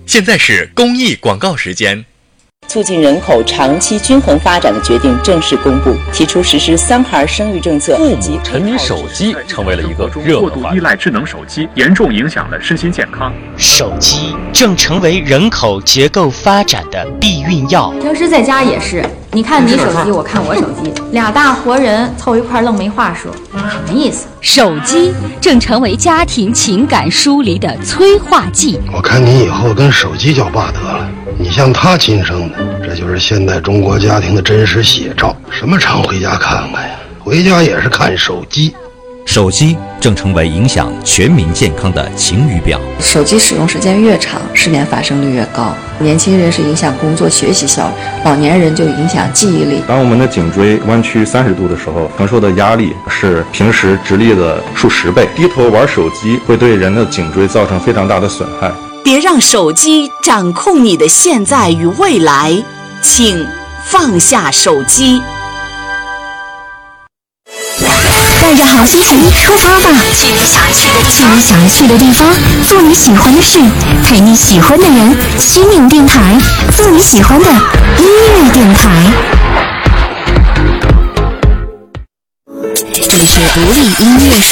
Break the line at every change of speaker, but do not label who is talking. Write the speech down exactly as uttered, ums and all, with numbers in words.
现在是公益广告时间。
促进人口长期均衡发展的决定正式公布，提出实施三孩生育政策。
父母沉迷手机成为了一个热
过度依赖智能手机，严重影响了身心健康。
手机正成为人口结构发展的避孕药。
平时在家也是，你看你手机，我看我手机，俩大活人凑一块愣没话说，什么意思？
手机正成为家庭情感疏离的催化剂。
我看你以后跟手机叫爸得了，你像他亲生的，这就是现代中国家庭的真实写照。什么常回家看看呀？回家也是看手机。
手机正成为影响全民健康的晴雨表。
手机使用时间越长，失眠发生率越高。年轻人是影响工作学习效率，老年人就影响记忆力。
当我们的颈椎弯曲三十度的时候，承受的压力是平时直立的数十倍。低头玩手机会对人的颈椎造成非常大的损害。
别让手机掌控你的现在与未来，请放下手机。
带着好心情出发吧，
去你想去的地
去你想去的地方，做你喜欢的事，陪你喜欢的人。心灵电台，做你喜欢的音乐电台。这是独立音乐